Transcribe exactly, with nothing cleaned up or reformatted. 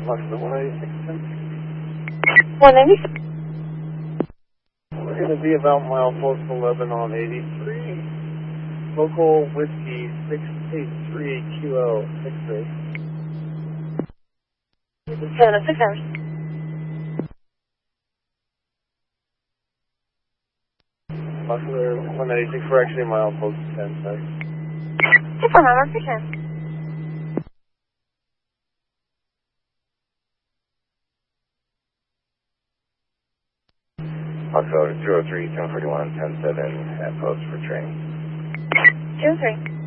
Foxtrot one eighty-six ten. one ninety-six. We're going to be about mile postal eleven on eighty-three. Local whiskey six eight three Q L six three. seven oh six hours. Foxtrot one eighty-six, we're actually mile postal ten, sorry. two four nine, mark your ten. Foxtrot two oh three, ten forty-one, ten seven, at post for training. two oh three.